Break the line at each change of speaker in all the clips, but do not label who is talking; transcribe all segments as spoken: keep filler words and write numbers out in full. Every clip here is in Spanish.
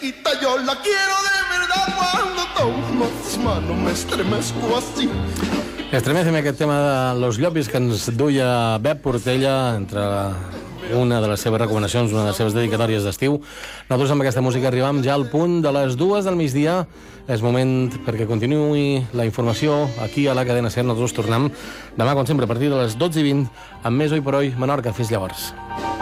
chiquita, yo la quiero de verdad. Cuando tomo tus manos me estremezco así.
Estremeceme aquest tema de los llopis que ens duia Bep Portella entre una de les seves recomanacions, una de les seves dedicatòries d'estiu. Nosaltres amb aquesta música arribam ja al punt de les dues del migdia. És moment perquè continuï la informació aquí a la cadena SER. Nosaltres tornem demà, com sempre, a partir de les dotze i vint amb més Hoy por Hoy Menorca. Fins llavors.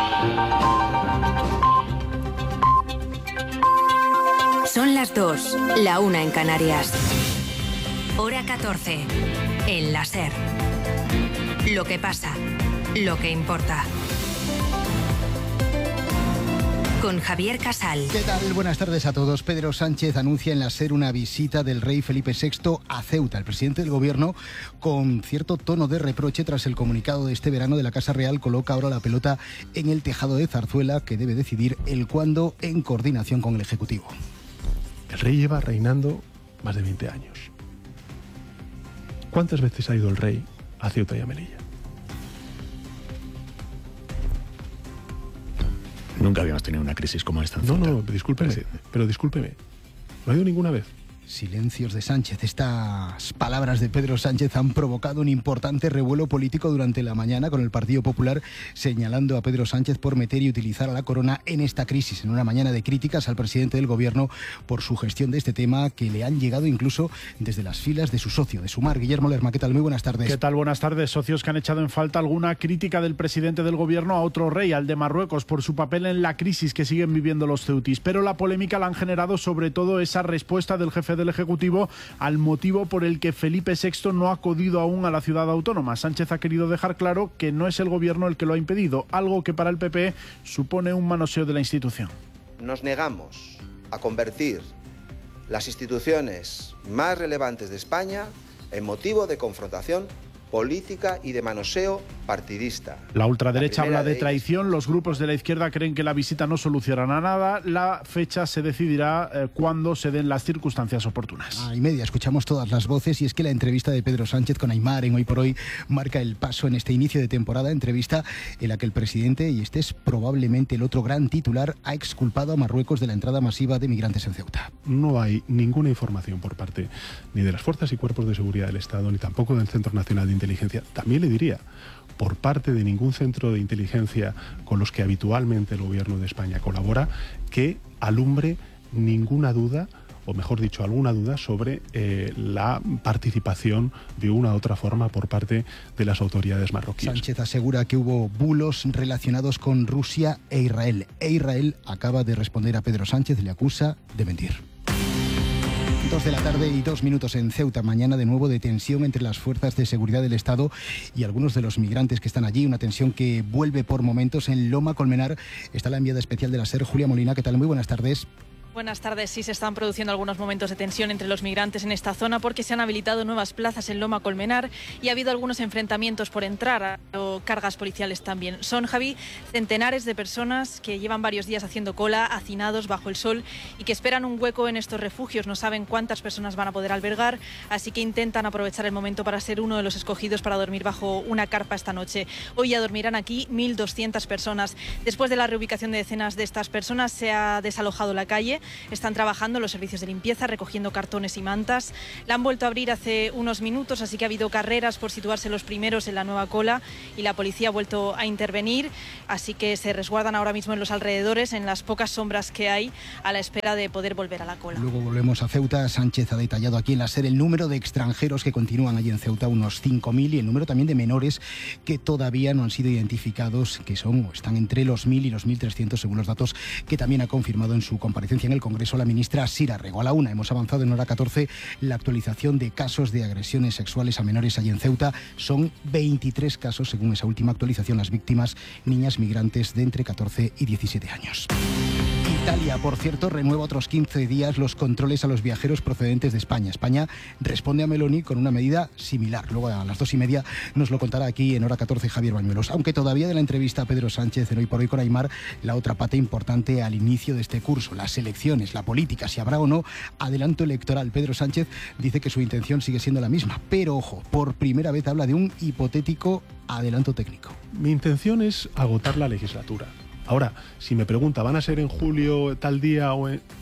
Son las dos, la una en Canarias. Hora catorce. En la SER. Lo que pasa, lo que importa. Con Javier Casal.
¿Qué tal? Buenas tardes a todos. Pedro Sánchez anuncia en la SER una visita del rey Felipe sexto a Ceuta. El presidente del gobierno, con cierto tono de reproche tras el comunicado de este verano de la Casa Real, coloca ahora la pelota en el tejado de Zarzuela, que debe decidir el cuándo en coordinación con el Ejecutivo.
El rey lleva reinando más de veinte años. ¿Cuántas veces ha ido el rey a Ceuta y a Melilla?
Nunca habíamos tenido una crisis como esta en
No,
Ceuta.
no, discúlpeme, pero discúlpeme. ¿No ha ido ninguna vez?
Silencios de Sánchez. Estas palabras de Pedro Sánchez han provocado un importante revuelo político durante la mañana, con el Partido Popular señalando a Pedro Sánchez por meter y utilizar a la corona en esta crisis, en una mañana de críticas al presidente del gobierno por su gestión de este tema, que le han llegado incluso desde las filas de su socio, de Sumar. Guillermo Lerma, ¿qué tal? Muy buenas tardes.
¿Qué tal? Buenas tardes. Socios que han echado en falta alguna crítica del presidente del gobierno a otro rey, al de Marruecos, por su papel en la crisis que siguen viviendo los ceutis. Pero la polémica la han generado sobre todo esa respuesta del jefe del Ejecutivo al motivo por el que Felipe sexto no ha acudido aún a la ciudad autónoma. Sánchez ha querido dejar claro que no es el gobierno el que lo ha impedido, algo que para el P P supone un manoseo de la institución.
Nos negamos a convertir las instituciones más relevantes de España en motivo de confrontación política y de manoseo partidista.
La ultraderecha
La
habla de
de
traición, los grupos de la izquierda creen que la visita no solucionará nada, la fecha se decidirá eh, cuando se den las circunstancias oportunas.
A y media escuchamos todas las voces, y es que la entrevista de Pedro Sánchez con Aimar en Hoy por Hoy marca el paso en este inicio de temporada, entrevista en la que el presidente, y este es probablemente el otro gran titular, ha exculpado a Marruecos de la entrada masiva de migrantes en Ceuta.
No hay ninguna información por parte ni de las fuerzas y cuerpos de seguridad del Estado, ni tampoco del Centro Nacional de Inteligencia. También le diría, por parte de ningún centro de inteligencia con los que habitualmente el gobierno de España colabora, que alumbre ninguna duda, o mejor dicho, alguna duda sobre eh, la participación de una u otra forma por parte de las autoridades marroquíes.
Sánchez asegura que hubo bulos relacionados con Rusia e Israel. E Israel acaba de responder a Pedro Sánchez, le acusa de mentir. Dos de la tarde y dos minutos en Ceuta. Mañana de nuevo de tensión entre las fuerzas de seguridad del Estado y algunos de los migrantes que están allí. Una tensión que vuelve por momentos. En Loma Colmenar está la enviada especial de la SER, Julia Molina. ¿Qué tal? Muy buenas tardes.
Buenas tardes. Sí, se están produciendo algunos momentos de tensión entre los migrantes en esta zona porque se han habilitado nuevas plazas en Loma Colmenar y ha habido algunos enfrentamientos por entrar, o cargas policiales también. Son, Javi, centenares de personas que llevan varios días haciendo cola, hacinados bajo el sol y que esperan un hueco en estos refugios. No saben cuántas personas van a poder albergar, así que intentan aprovechar el momento para ser uno de los escogidos para dormir bajo una carpa esta noche. Hoy ya dormirán aquí mil doscientas personas. Después de la reubicación de decenas de estas personas, se ha desalojado la calle. Están trabajando los servicios de limpieza, recogiendo cartones y mantas. La han vuelto a abrir hace unos minutos, así que ha habido carreras por situarse los primeros en la nueva cola y la policía ha vuelto a intervenir, así que se resguardan ahora mismo en los alrededores, en las pocas sombras que hay, a la espera de poder volver a la cola.
Luego volvemos a Ceuta. Sánchez ha detallado aquí en la SER el número de extranjeros que continúan allí en Ceuta, unos cinco mil, y el número también de menores que todavía no han sido identificados, que son o están entre los mil y los mil trescientos, según los datos que también ha confirmado en su comparecencia en el Congreso la ministra Sira Rego. A la una hemos avanzado en hora catorce la actualización de casos de agresiones sexuales a menores allí en Ceuta. Son veintitrés casos, según esa última actualización. Las víctimas, niñas migrantes de entre catorce y diecisiete años. Italia, por cierto, renueva otros quince días los controles a los viajeros procedentes de España. España responde a Meloni con una medida similar. Luego a las dos y media nos lo contará aquí en hora catorce Javier Bañuelos. Aunque todavía de la entrevista a Pedro Sánchez en Hoy por Hoy con Aimar, la otra pata importante al inicio de este curso, las elecciones, la política, si habrá o no adelanto electoral. Pedro Sánchez dice que su intención sigue siendo la misma, pero ojo, por primera vez habla de un hipotético adelanto técnico.
Mi intención es agotar la legislatura. Ahora, si me pregunta, ¿van a ser en julio tal día o en...?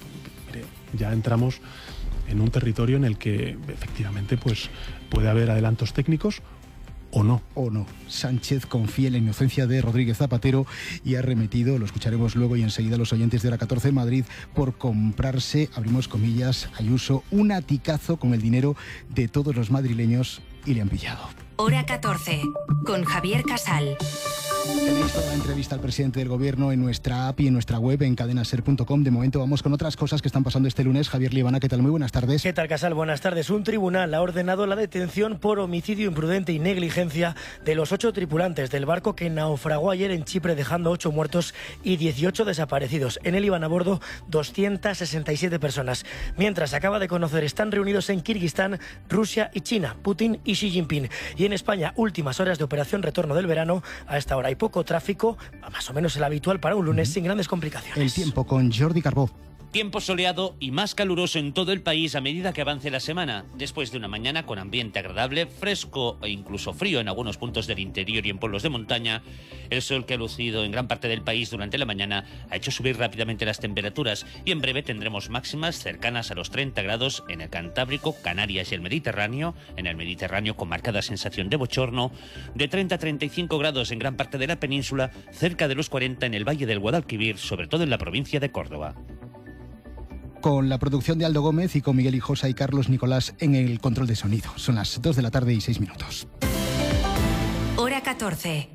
mire, ya entramos en un territorio en el que efectivamente pues, puede haber adelantos técnicos o no.
O no. Sánchez confía en la inocencia de Rodríguez Zapatero y ha remitido, lo escucharemos luego y enseguida, los oyentes de Hora catorce en Madrid por comprarse, abrimos comillas, Ayuso, un aticazo con el dinero de todos los madrileños y le han pillado.
Hora catorce, con Javier Casal.
Tenéis toda la entrevista al presidente del gobierno en nuestra app y en nuestra web en cadena ser punto com. De momento vamos con otras cosas que están pasando este lunes. Javier Líbana, ¿qué tal? Muy buenas tardes.
¿Qué tal, Casal? Buenas tardes. Un tribunal ha ordenado la detención por homicidio imprudente y negligencia de los ocho tripulantes del barco que naufragó ayer en Chipre, dejando ocho muertos y dieciocho desaparecidos. En él iban a bordo doscientas sesenta y siete personas. Mientras, se acaba de conocer, están reunidos en Kirguistán, Rusia y China, Putin y Xi Jinping. Y en España, últimas horas de operación retorno del verano. A esta hora hay poco tráfico, más o menos el habitual para un lunes, sin grandes complicaciones.
El tiempo con Jordi Carbó.
Tiempo soleado y más caluroso en todo el país a medida que avance la semana. Después de una mañana con ambiente agradable, fresco e incluso frío en algunos puntos del interior y en pueblos de montaña, el sol que ha lucido en gran parte del país durante la mañana ha hecho subir rápidamente las temperaturas y en breve tendremos máximas cercanas a los treinta grados en el Cantábrico, Canarias y el Mediterráneo. En el Mediterráneo con marcada sensación de bochorno, de treinta a treinta y cinco grados en gran parte de la península, cerca de los cuarenta en el Valle del Guadalquivir, sobre todo en la provincia de Córdoba.
Con la producción de Aldo Gómez y con Miguel Hijosa y Carlos Nicolás en el control de sonido. Son las dos de la tarde y seis minutos.
Hora catorce.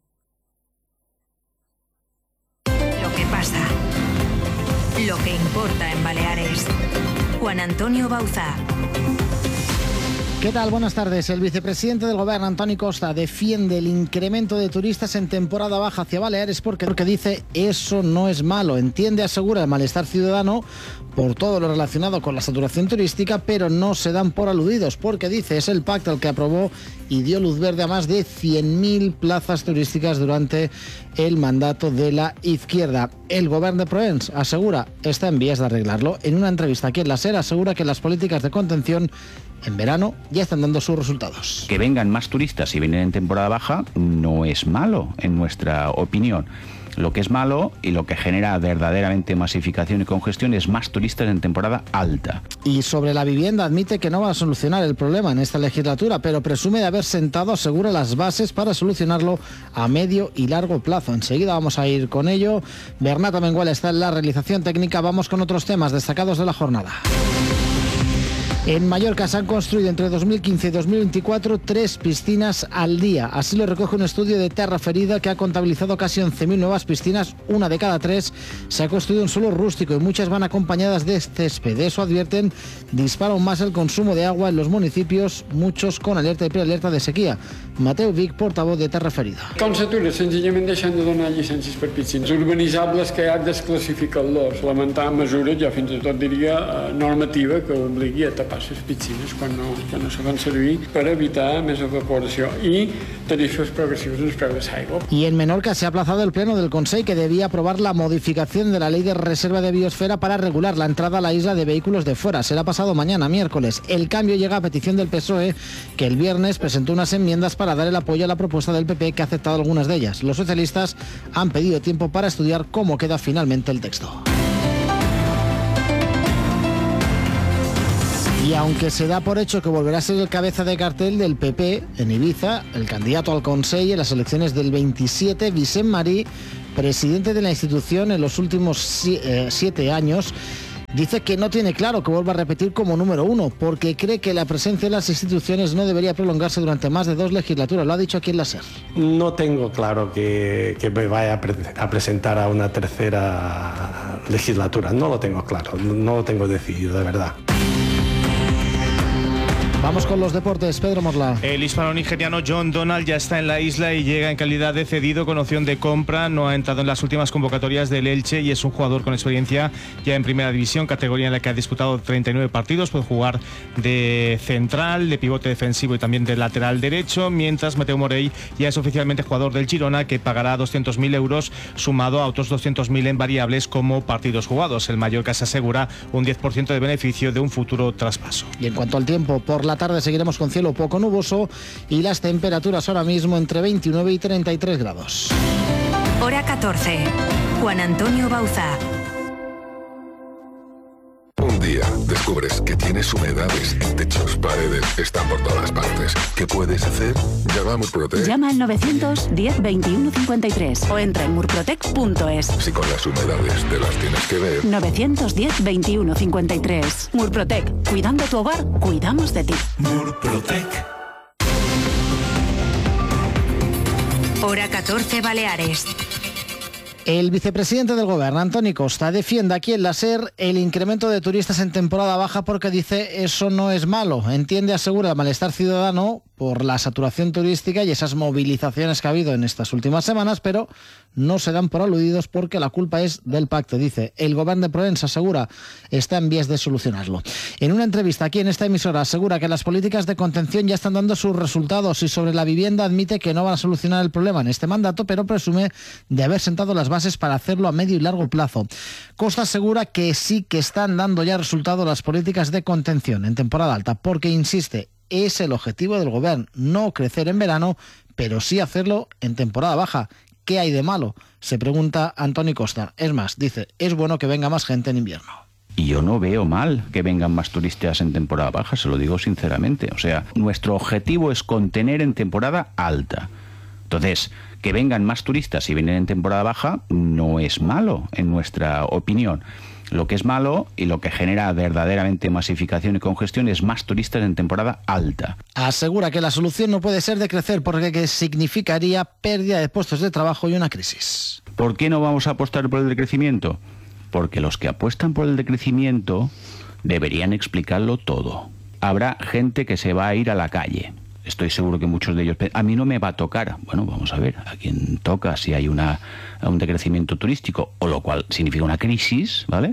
Lo que pasa. Lo que importa en Baleares. Juan Antonio Bauzá.
¿Qué tal? Buenas tardes. El vicepresidente del Gobierno, Antoni Costa, defiende el incremento de turistas en temporada baja hacia Baleares porque, porque dice eso no es malo. Entiende, asegura, el malestar ciudadano por todo lo relacionado con la saturación turística, pero no se dan por aludidos porque, dice, es el pacto el que aprobó y dio luz verde a más de cien mil plazas turísticas durante el mandato de la izquierda. El Gobierno de Proens, asegura, está en vías de arreglarlo. En una entrevista aquí en la SER asegura que las políticas de contención en verano ya están dando sus resultados.
Que vengan más turistas y vienen en temporada baja no es malo, en nuestra opinión. Lo que es malo y lo que genera verdaderamente masificación y congestión es más turistas en temporada alta.
Y sobre la vivienda, admite que no va a solucionar el problema en esta legislatura, pero presume de haber sentado, asegura, las bases para solucionarlo a medio y largo plazo. Enseguida vamos a ir con ello. Bernat Amengual está en la realización técnica. Vamos con otros temas destacados de la jornada. En Mallorca se han construido entre dos mil quince y dos mil veinticuatro tres piscinas al día. Así lo recoge un estudio de Terra Ferida que ha contabilizado casi once mil nuevas piscinas. Una de cada tres se ha construido en suelo rústico y muchas van acompañadas de césped. De eso advierten, dispara aún más el consumo de agua en los municipios, muchos con alerta y prealerta de sequía. Mateu Vic, portavoz de Terra Ferida.
Com s'atura? Senzillament deixant de donar llicències per piscines urbanitzables que ha desclassificat-los. Lamentar mesures, jo fins i tot diria, normativa que obligui a tapar les piscines quan no, quan no se van servir per evitar més evaporació i tarifes progressives en els preus de l'aigua.
Y en Menorca se ha aplazado el pleno del Consell que debía aprobar la modificación de la ley de reserva de biosfera para regular la entrada a la isla de vehículos de fuera. Será pasado mañana, miércoles. El cambio llega a petición del P S O E, que el viernes presentó unas enmiendas para dar el apoyo a la propuesta del P P, que ha aceptado algunas de ellas. Los socialistas han pedido tiempo para estudiar cómo queda finalmente el texto. Y aunque se da por hecho que volverá a ser el cabeza de cartel del P P en Ibiza, el candidato al Consell en las elecciones del veintisiete, Vicent Marí, presidente de la institución en los últimos siete años, dice que no tiene claro que vuelva a repetir como número uno, porque cree que la presencia en las instituciones no debería prolongarse durante más de dos legislaturas. Lo ha dicho aquí en la SER.
No tengo claro que, que me vaya a, pre a presentar a una tercera legislatura. No lo tengo claro, no lo tengo decidido, de verdad.
Vamos con los deportes, Pedro Morla.
El hispano-nigeriano John Donald ya está en la isla y llega en calidad de cedido con opción de compra. No ha entrado en las últimas convocatorias del Elche y es un jugador con experiencia ya en primera división, categoría en la que ha disputado treinta y nueve partidos. Puede jugar de central, de pivote defensivo y también de lateral derecho, mientras Mateu Morell ya es oficialmente jugador del Girona, que pagará doscientos mil euros sumado a otros doscientos mil en variables como partidos jugados. El Mallorca se asegura un diez por ciento de beneficio de un futuro traspaso.
Y en cuanto al tiempo, por la tarde seguiremos con cielo poco nuboso y las temperaturas ahora mismo entre veintinueve y treinta y tres grados.
Hora catorce. Juan Antonio Bauzá.
día descubres que tienes humedades en techos, paredes, están por todas partes. ¿Qué puedes hacer? Llama a Murprotec.
Llama al novecientos diez veintiuno cincuenta y tres o entra en murprotec punto es.
Si con las humedades te las tienes que ver.
novecientos diez veintiuno cincuenta y tres. Murprotec. Cuidando tu hogar, cuidamos de ti.
Murprotec.
Hora catorce, Baleares.
El vicepresidente del Gobierno, Antoni Costa, defiende aquí en la SER el incremento de turistas en temporada baja porque dice eso no es malo. Entiende, asegura, el malestar ciudadano por la saturación turística y esas movilizaciones que ha habido en estas últimas semanas, pero no se dan por aludidos porque la culpa es del pacto. Dice, el Gobierno de Provença, asegura, está en vías de solucionarlo. En una entrevista aquí en esta emisora asegura que las políticas de contención ya están dando sus resultados y sobre la vivienda admite que no van a solucionar el problema en este mandato, pero presume de haber sentado las bases para hacerlo a medio y largo plazo. Costa asegura que sí que están dando ya resultados las políticas de contención en temporada alta, porque insiste, es el objetivo del gobierno, no crecer en verano, pero sí hacerlo en temporada baja. ¿Qué hay de malo?, se pregunta Antoni Costa. Es más, dice, es bueno que venga más gente en invierno.
Y yo no veo mal que vengan más turistas en temporada baja, se lo digo sinceramente. O sea, nuestro objetivo es contener en temporada alta. Entonces, que vengan más turistas y vienen en temporada baja no es malo, en nuestra opinión. Lo que es malo y lo que genera verdaderamente masificación y congestión es más turistas en temporada alta.
Asegura que la solución no puede ser de crecer porque significaría pérdida de puestos de trabajo y una crisis.
¿Por qué no vamos a apostar por el decrecimiento? Porque los que apuestan por el decrecimiento deberían explicarlo todo. Habrá gente que se va a ir a la calle. Estoy seguro que muchos de ellos... A mí no me va a tocar. Bueno, vamos a ver a quién toca, si hay una, un decrecimiento turístico, o lo cual significa una crisis, ¿vale?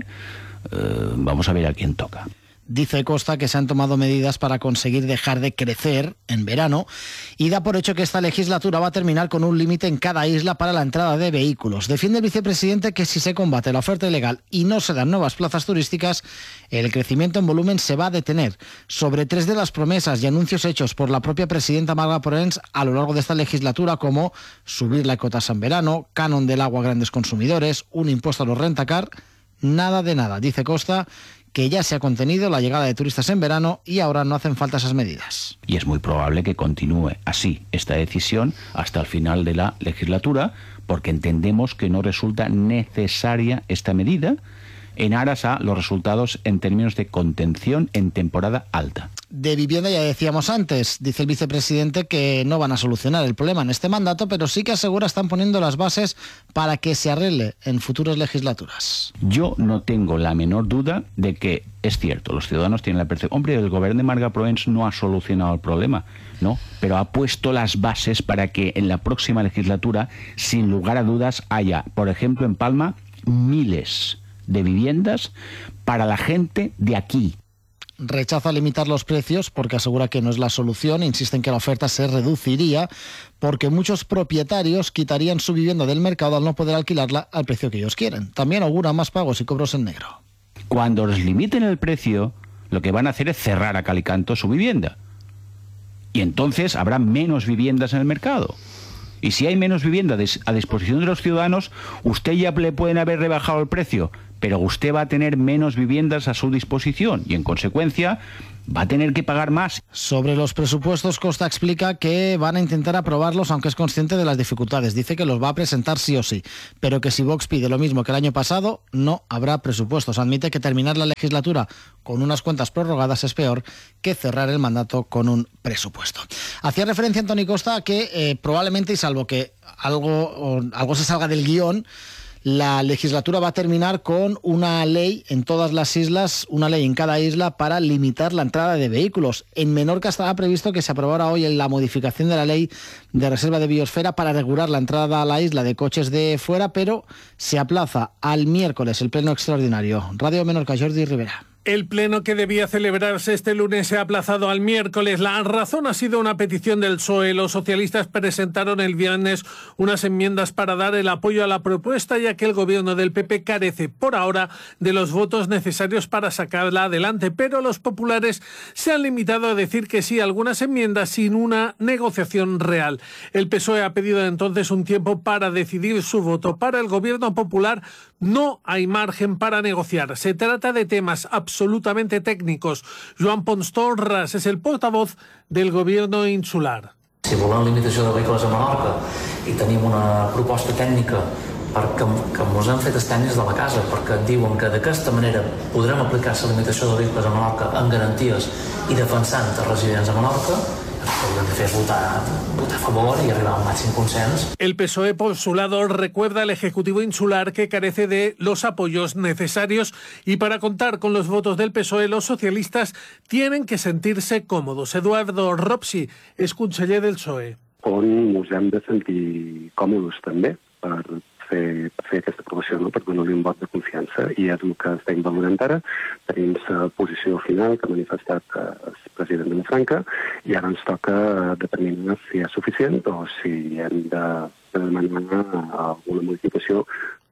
Eh, vamos a ver a quién toca.
Dice Costa que se han tomado medidas para conseguir dejar de crecer en verano y da por hecho que esta legislatura va a terminar con un límite en cada isla para la entrada de vehículos. Defiende el vicepresidente que si se combate la oferta ilegal y no se dan nuevas plazas turísticas, el crecimiento en volumen se va a detener. Sobre tres de las promesas y anuncios hechos por la propia presidenta Marga Porens a lo largo de esta legislatura, como subir la ecotasa en verano, canon del agua a grandes consumidores, un impuesto a los rentacar, nada de nada. Dice Costa que ya se ha contenido la llegada de turistas en verano y ahora no hacen falta esas medidas.
Y es muy probable que continúe así esta decisión hasta el final de la legislatura, porque entendemos que no resulta necesaria esta medida en aras a los resultados en términos de contención en temporada alta.
De vivienda ya decíamos antes, dice el vicepresidente que no van a solucionar el problema en este mandato, pero sí que asegura están poniendo las bases para que se arregle en futuras legislaturas.
Yo no tengo la menor duda de que es cierto, los ciudadanos tienen la percepción, hombre, el gobierno de Marga Proens no ha solucionado el problema, no, pero ha puesto las bases para que en la próxima legislatura, sin lugar a dudas, haya, por ejemplo, en Palma, miles de viviendas para la gente de aquí.
Rechaza limitar los precios porque asegura que no es la solución. Insiste en que la oferta se reduciría porque muchos propietarios quitarían su vivienda del mercado al no poder alquilarla al precio que ellos quieren. También augura más pagos y cobros en negro.
Cuando les limiten el precio, lo que van a hacer es cerrar a cal y canto su vivienda. Y entonces habrá menos viviendas en el mercado. Y si hay menos vivienda a disposición de los ciudadanos, usted ya le pueden haber rebajado el precio, pero usted va a tener menos viviendas a su disposición y, en consecuencia, va a tener que pagar más.
Sobre los presupuestos, Costa explica que van a intentar aprobarlos, aunque es consciente de las dificultades. Dice que los va a presentar sí o sí, pero que si Vox pide lo mismo que el año pasado, no habrá presupuestos. Admite que terminar la legislatura con unas cuentas prorrogadas es peor que cerrar el mandato con un presupuesto. Hacía referencia Antoni Costa a que eh, probablemente, y salvo que algo, o, algo se salga del guión, la legislatura va a terminar con una ley en todas las islas, una ley en cada isla para limitar la entrada de vehículos. En Menorca estaba previsto que se aprobara hoy la modificación de la ley de reserva de biosfera para regular la entrada a la isla de coches de fuera, pero se aplaza al miércoles el pleno extraordinario. Radio Menorca, Jordi Rivera.
El pleno que debía celebrarse este lunes se ha aplazado al miércoles. La razón ha sido una petición del P S O E. Los socialistas presentaron el viernes unas enmiendas para dar el apoyo a la propuesta, ya que el gobierno del P P carece por ahora de los votos necesarios para sacarla adelante. Pero los populares se han limitado a decir que sí a algunas enmiendas sin una negociación real. El P S O E ha pedido entonces un tiempo para decidir su voto. Para el gobierno popular No hay margen para negociar. Se trata de temas absolutamente técnicos. Joan Pons Torres es el portavoz del gobierno insular.
Si volem limitació de vehicles a Menorca i tenim una proposta tècnica perquè que ens han fet els tècnics de la casa, perquè diuen que d'aquesta manera podrem aplicar la limitació de vehicles a Menorca amb garanties i defensant els residents a Menorca, el que hauríem de fer és votar, votar a favor y arribar a un máximo consens.
El P S O E, por su lado, recuerda al Ejecutivo insular que carece de los apoyos necesarios y para contar con los votos del P S O E, los socialistas tienen que sentirse cómodos. Eduardo Ropsi és conseller del P S O E.
On ens hem de sentir còmodes també per fer, per fer aquesta aprovació, no? Per donar-li un vot de confiança, i és el que estem valorant ara. Tenim la posició final que ha manifestat el president de Llafranca i ara ens toca determinar si és suficient o si hem de, de demanar alguna modificació.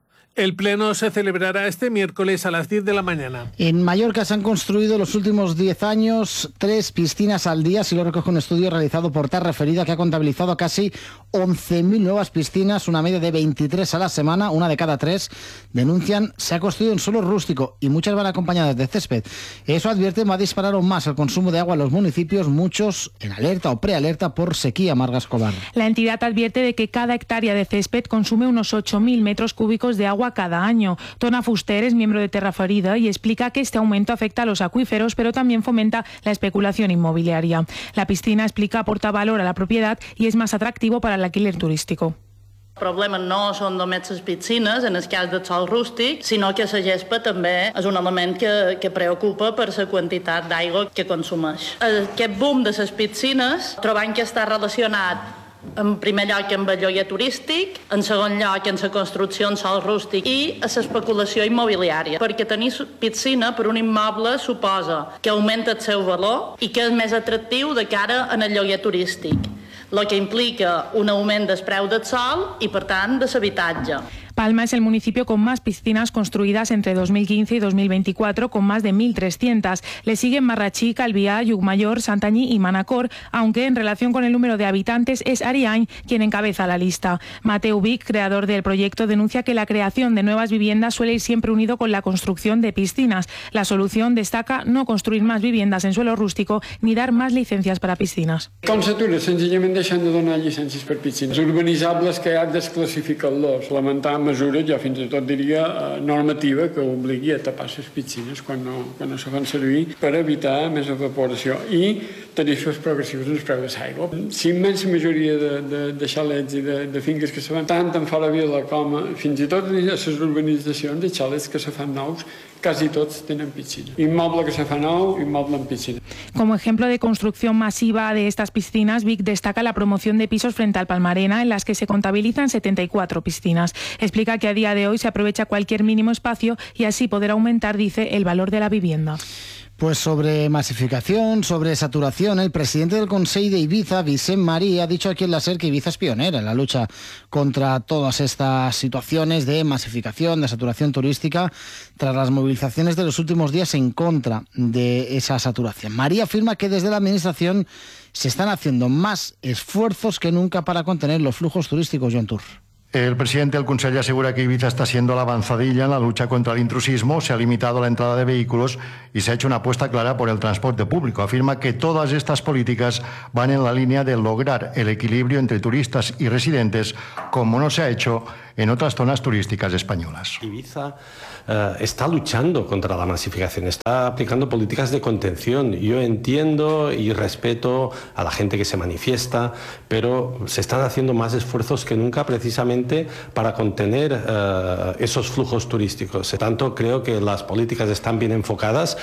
El pleno se celebrará este miércoles a las diez de la mañana.
En Mallorca se han construido los últimos diez años tres piscinas al día, si lo recoge un estudio realizado por Terra Ferida, que ha contabilizado casi once mil nuevas piscinas, una media de veintitrés a la semana, una de cada tres. Denuncian se ha construido en suelo rústico y muchas van acompañadas de césped. Eso, advierten, va a disparar aún más el consumo de agua en los municipios, muchos en alerta o prealerta por sequía. Marga Escobar.
La entidad advierte de que cada hectárea de césped consume unos ocho mil metros cúbicos de agua cada año. Tona Fuster es miembro de Terra Ferida y explica que este aumento afecta a los acuíferos, pero también fomenta la especulación inmobiliaria. La piscina, explica, aporta valor a la propiedad y es más atractivo para el alquiler turístico.
El problema no són només les piscines, en el cas del sòl rústic, sinó que la gespa també és un element que, que preocupa per la quantitat d'aigua que consumeix. Aquest boom de les piscines trobant que està relacionat en primer lloc amb el lloguer turístic, en segon lloc en la construcció en sòl rústic i a l'especulació immobiliària, perquè tenir piscina per un immoble suposa que augmenta el seu valor i que és més atractiu de cara en el lloguer turístic, el que implica un augment del preu del sòl i, per tant, de l'habitatge.
Palma es el municipio con más piscinas construidas entre dos mil quince y dos mil veinticuatro, con más de mil trescientas. Le siguen Marratxí, Calviá, Llucmayor, Santanyí y Manacor, aunque en relación con el número de habitantes es Ariany quien encabeza la lista. Mateu Vic, creador del proyecto, denuncia que la creación de nuevas viviendas suele ir siempre unido con la construcción de piscinas. La solución, destaca, no construir más viviendas en suelo rústico ni dar más licencias para piscinas.
Com s'atura? Senzillament deixant de donar llicències per piscines urbanitzables que ha desclassificat-los, lamentar mesura, jo fins i tot diria normativa, que obligui a tapar les piscines quan no, quan no se fan servir per evitar més evaporació, i tarifes progressives en els preus de l'aigua. Si immensa majoria de, de, de xalets i de, de finques que se fan tant en fora vila com fins i tot a les urbanitzacions de xalets que se fan nous, casi todos tienen piscina. Inmueble que se fa nou, inmueble en piscina.
Como ejemplo de construcción masiva de estas piscinas, Vic destaca la promoción de pisos frente al Palmarena, en las que se contabilizan setenta y cuatro piscinas. Explica que a día de hoy se aprovecha cualquier mínimo espacio y así poder aumentar, dice, el valor de la vivienda.
Pues sobre masificación, sobre saturación, el presidente del Consell de Ibiza, Vicent Marí, ha dicho aquí en la SER que Ibiza es pionera en la lucha contra todas estas situaciones de masificación, de saturación turística, tras las movilizaciones de los últimos días en contra de esa saturación. Marí afirma que desde la Administración se están haciendo más esfuerzos que nunca para contener los flujos turísticos. Joan Tur.
El presidente del Consell asegura que Ibiza está siendo la avanzadilla en la lucha contra el intrusismo, se ha limitado la entrada de vehículos y se ha hecho una apuesta clara por el transporte público. Afirma que todas estas políticas van en la línea de lograr el equilibrio entre turistas y residentes, como no se ha hecho en otras zonas turísticas españolas.
Ibiza eh, está luchando contra la masificación, está aplicando políticas de contención. Yo entiendo y respeto a la gente que se manifiesta, pero se están haciendo más esfuerzos que nunca precisamente para contener eh, esos flujos turísticos. Tanto creo que las políticas están bien enfocadas.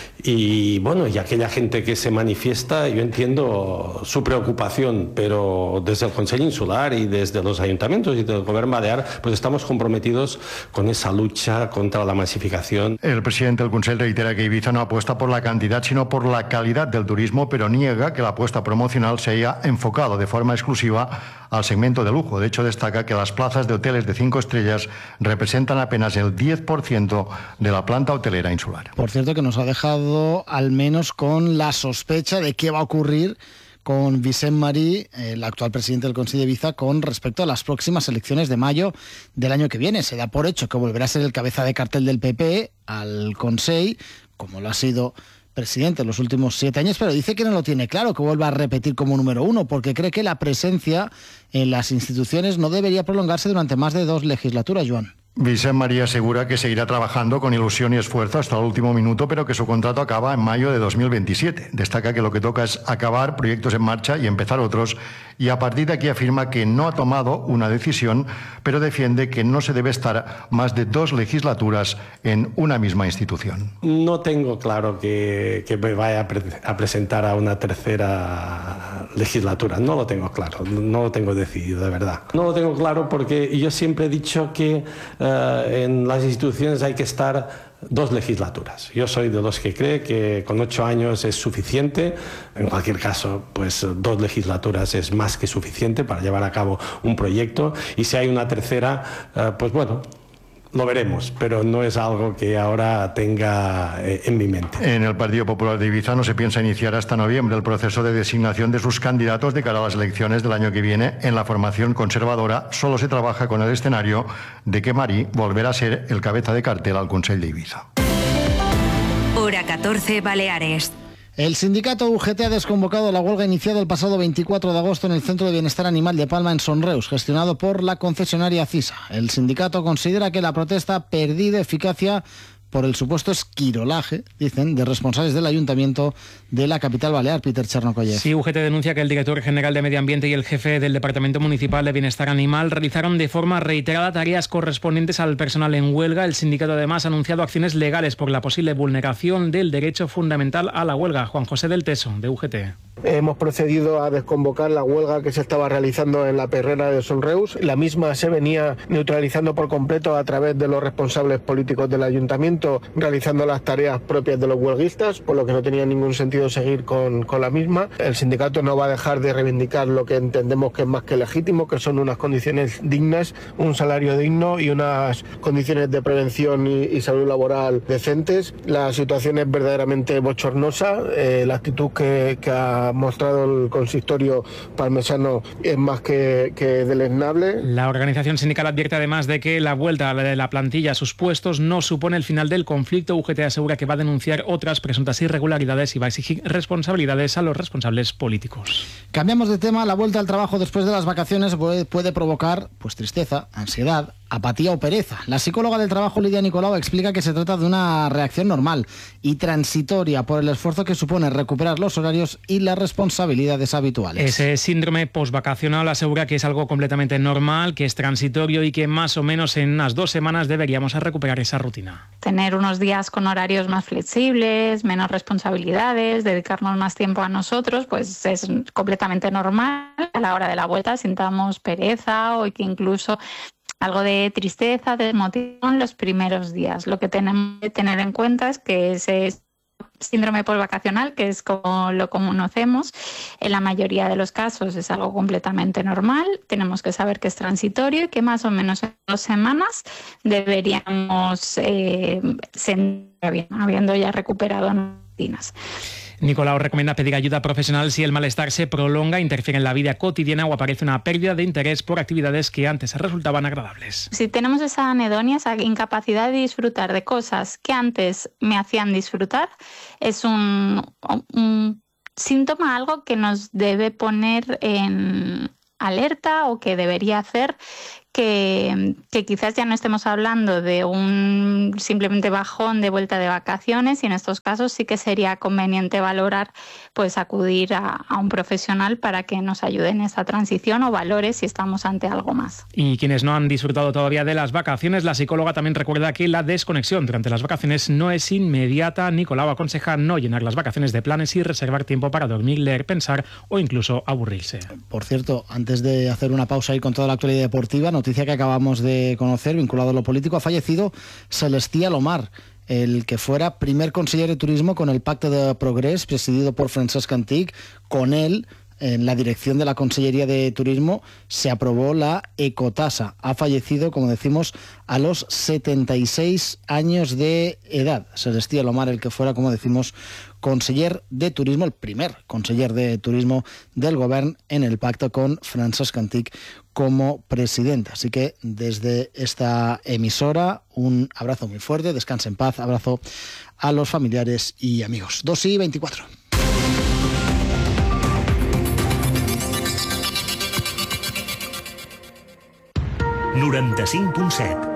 Y bueno, y aquella gente que se manifiesta, yo entiendo su preocupación, pero desde el Consell Insular y desde los ayuntamientos y del Gobierno Balear, pues estamos comprometidos con esa lucha contra la masificación.
El presidente del Consell reitera que Ibiza no apuesta por la cantidad, sino por la calidad del turismo, pero niega que la apuesta promocional se haya enfocado de forma exclusiva al segmento de lujo. De hecho, destaca que las plazas de hoteles de cinco estrellas representan apenas el diez por ciento de la planta hotelera insular.
Por cierto, que nos ha dejado al menos con la sospecha de qué va a ocurrir con Vicent Marí, el actual presidente del Consell d'Ibiza, con respecto a las próximas elecciones de mayo del año que viene. Se da por hecho que volverá a ser el cabeza de cartel del P P al Consell, como lo ha sido presidente en los últimos siete años, pero dice que no lo tiene claro, que vuelva a repetir como número uno, porque cree que la presencia en las instituciones no debería prolongarse durante más de dos legislaturas, Joan.
Vicent Marí asegura que seguirá trabajando con ilusión y esfuerzo hasta el último minuto, pero que su contrato acaba en mayo de dos mil veintisiete. Destaca que lo que toca es acabar proyectos en marcha y empezar otros, y a partir de aquí afirma que no ha tomado una decisión, pero defiende que no se debe estar más de dos legislaturas en una misma institución.
No tengo claro que, que me vaya a, pre a presentar a una tercera legislatura, no lo tengo claro, no lo tengo decidido, de verdad. No lo tengo claro porque yo siempre he dicho que uh, en las instituciones hay que estar dos legislaturas. Yo soy de los que cree que con ocho años es suficiente. En cualquier caso, pues dos legislaturas es más que suficiente para llevar a cabo un proyecto. Y si hay una tercera, uh, pues bueno, lo veremos, pero no es algo que ahora tenga eh, en mi mente.
En el Partido Popular de Ibiza no se piensa iniciar hasta noviembre el proceso de designación de sus candidatos de cara a las elecciones del año que viene. En la formación conservadora solo se trabaja con el escenario de que Marí volverá a ser el cabeza de cartel al Consell d'Ibiza.
Hora catorce, Baleares.
El sindicato U G T ha desconvocado la huelga iniciada el pasado veinticuatro de agosto en el Centro de Bienestar Animal de Palma en Son Reus, gestionado por la concesionaria CISA. El sindicato considera que la protesta ha perdido eficacia por el supuesto esquirolaje, dicen, de responsables del ayuntamiento de la capital balear, Peter Chernokoyev.
Sí, U G T denuncia que el director general de Medio Ambiente y el jefe del Departamento Municipal de Bienestar Animal realizaron de forma reiterada tareas correspondientes al personal en huelga. El sindicato además ha anunciado acciones legales por la posible vulneración del derecho fundamental a la huelga. Juan José del Teso, de U G T.
Hemos procedido a desconvocar la huelga que se estaba realizando en la perrera de Son Reus. La misma se venía neutralizando por completo a través de los responsables políticos del ayuntamiento, realizando las tareas propias de los huelguistas, por lo que no tenía ningún sentido seguir con, con la misma. El sindicato no va a dejar de reivindicar lo que entendemos que es más que legítimo, que son unas condiciones dignas, un salario digno y unas condiciones de prevención y, y salud laboral decentes. La situación es verdaderamente bochornosa. Eh, la actitud que, que ha mostrado el consistorio palmesano es más que, que deleznable.
La organización sindical advierte además de que la vuelta de la plantilla a sus puestos no supone el final del conflicto. U G T asegura que va a denunciar otras presuntas irregularidades y va a exigir responsabilidades a los responsables políticos.
Cambiamos de tema. La vuelta al trabajo después de las vacaciones puede, puede provocar pues tristeza, ansiedad, apatía o pereza. La psicóloga del trabajo, Lidia Nicolau, explica que se trata de una reacción normal y transitoria por el esfuerzo que supone recuperar los horarios y las responsabilidades habituales.
Ese síndrome postvacacional asegura que es algo completamente normal, que es transitorio y que más o menos en unas dos semanas deberíamos recuperar esa rutina.
Tener unos días con horarios más flexibles, menos responsabilidades, dedicarnos más tiempo a nosotros, pues es completamente normal. A la hora de la vuelta sintamos pereza o que incluso algo de tristeza, desmotivación en los primeros días. Lo que tenemos que tener en cuenta es que ese síndrome postvacacional, que es como lo conocemos, en la mayoría de los casos es algo completamente normal. Tenemos que saber que es transitorio y que más o menos en dos semanas deberíamos eh, sentir bien, habiendo ya recuperado rutinas.
Nicolau recomienda pedir ayuda profesional si el malestar se prolonga, interfiere en la vida cotidiana o aparece una pérdida de interés por actividades que antes resultaban agradables.
Si tenemos esa anedonia, esa incapacidad de disfrutar de cosas que antes me hacían disfrutar, es un, un síntoma, algo que nos debe poner en alerta o que debería hacer que, que quizás ya no estemos hablando de un simplemente bajón de vuelta de vacaciones, y en estos casos sí que sería conveniente valorar pues acudir a, a un profesional para que nos ayude en esa transición o valore si estamos ante algo más.
Y quienes no han disfrutado todavía de las vacaciones, la psicóloga también recuerda que la desconexión durante las vacaciones no es inmediata. Nicolau aconseja no llenar las vacaciones de planes y reservar tiempo para dormir, leer, pensar o incluso aburrirse.
Por cierto, antes de hacer una pausa y con toda la actualidad deportiva, noticia que acabamos de conocer, vinculado a lo político, ha fallecido Celestià Lomar, el que fuera primer conseller de turismo con el Pacte de Progrés, presidido por Francesc Antich. Con él en la dirección de la Consellería de Turismo se aprobó la ecotasa. Ha fallecido, como decimos, a los setenta y seis años de edad. Celestí Lomar, el que fuera, como decimos, conseller de Turismo, el primer conseller de Turismo del Govern en el pacto con Francesc Antich como presidente. Así que desde esta emisora, un abrazo muy fuerte, descanse en paz, abrazo a los familiares y amigos. dos y veinticuatro.
noranta-cinc punt set